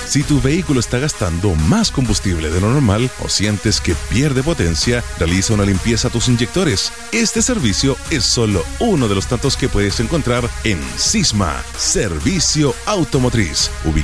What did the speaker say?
Si tu vehículo está gastando más combustible de lo normal o sientes que pierde potencia, realiza una limpieza a tus inyectores. Este servicio es solo uno de los tantos que puedes encontrar en Sisma, Servicio Automotriz, ubicado